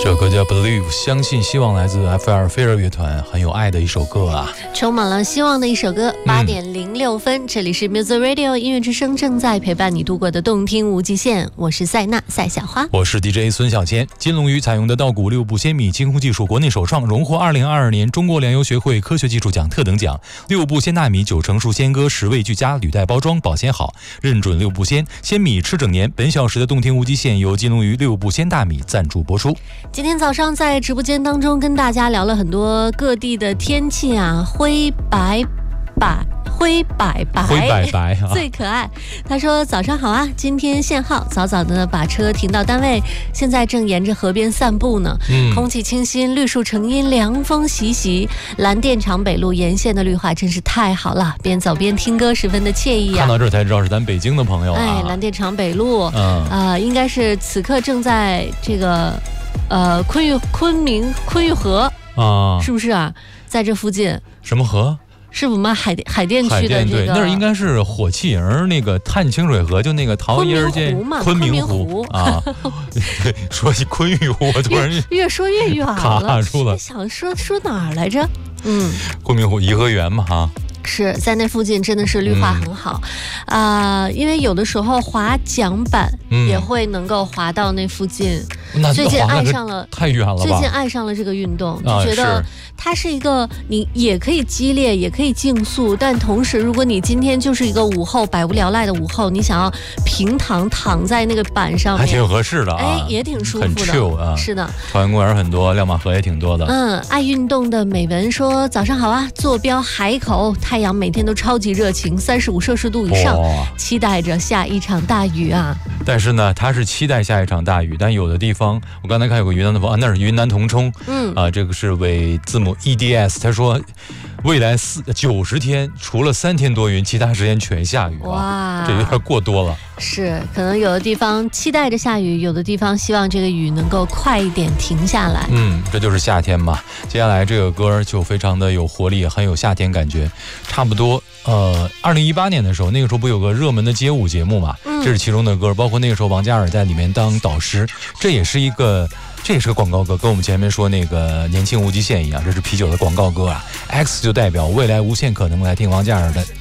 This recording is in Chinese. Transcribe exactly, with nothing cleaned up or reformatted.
这首歌叫 Believe， 相信希望，来自 F L 飞儿乐团，很有爱的一首歌啊， 充满了希望的一首歌。八点零六分、嗯、这里是 Music Radio 音乐之声，正在陪伴你度过的动听无极限。我是赛娜赛小花， 我是 D J 孙小千。金龙鱼采用的稻谷六步鲜米精烘技术国内首创，荣获二零二二年中国粮油学会科学技术奖特等奖。六步鲜大米九成熟鲜割，十味俱佳，履带包装，保鲜好，认准六步鲜，鲜米吃整年。本小时的动听无极限由金龙鱼六步鲜大米赞助播出。 今天早上在直播间当中跟大家聊了很多各地的天气啊，灰白白灰白白灰白白、啊、 最可爱。他说早上好啊，今天限号，早早的把车停到单位，现在正沿着河边散步呢、嗯、空气清新，绿树成荫，凉风习习，蓝靛厂北路沿线的绿化真是太好了，边走边听歌十分的惬意啊。 看到这儿才知道是咱北京的朋友啊。 哎，蓝靛厂北路嗯、 呃、应该是此刻正在这个呃昆玉昆明昆玉河啊， 是不是啊？在这附近什么河？ 是我们海海淀区的这个， 对，那儿应该是火器营那个探清水河，就那个陶一儿街昆明湖啊。说起昆玉湖，我突然越, 越说越远了， 卡住了。 想说说哪儿来着？嗯， 昆明湖颐和园嘛，哈。 是在那附近真的是绿化很好啊、嗯呃，因为有的时候滑桨板也会能够滑到那附近。 嗯、 最近爱上了， 太远了吧？ 最近爱上了这个运动，就觉得它是一个你也可以激烈，也可以竞速，但同时，如果你今天就是一个午后百无聊赖的午后，你想要平躺躺在那个板上面， 还挺合适的啊， 哎，也挺舒服的， 很 chill 啊。 是的， 草原公园很多，亮马河也挺多的。 嗯，爱运动的美文说早上好啊，坐标海口，太阳每天都超级热情，三十五摄氏度以上、哦，期待着下一场大雨啊。 但是呢，他是期待下一场大雨，但有的地方，我刚才看有个云南的朋友，啊、那是云南腾冲， 嗯啊，这个是为字母 E D S， 他说未来四九十天，除了三天多云，其他时间全下雨、啊。 哇， 这有点过多了。 是，可能有的地方期待着下雨，有的地方希望这个雨能够快一点停下来。 嗯，这就是夏天嘛。接下来这个歌就非常的有活力，很有夏天感觉。差不多，呃，二零一八年的时候，那个时候不有个热门的街舞节目嘛？嗯，这是其中的歌，包括那个时候王嘉尔在里面当导师，这也是一个。这也是个广告歌，跟我们前面说那个年轻无极限一样，这是啤酒的广告歌啊。X 就代表未来无限可能，来听王嘉尔的